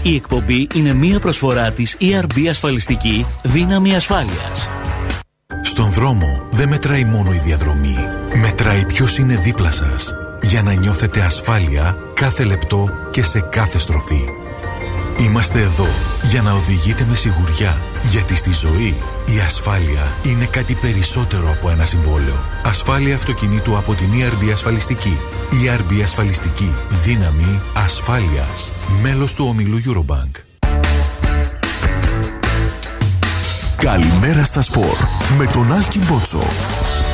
Η εκπομπή είναι μία προσφορά της ERB Ασφαλιστική, δύναμη ασφάλειας. Στον δρόμο δεν μετράει μόνο η διαδρομή. Μετράει ποιος είναι δίπλα σας, για να νιώθετε ασφάλεια κάθε λεπτό και σε κάθε στροφή. Είμαστε εδώ για να οδηγείτε με σιγουριά, γιατί στη ζωή η ασφάλεια είναι κάτι περισσότερο από ένα συμβόλαιο. Ασφάλεια αυτοκινήτου από την ERB Ασφαλιστική. ERB Ασφαλιστική. Δύναμη ασφάλειας. Μέλος του ομίλου Eurobank. Καλημέρα στα σπορ με τον Άλκη Μπότσο.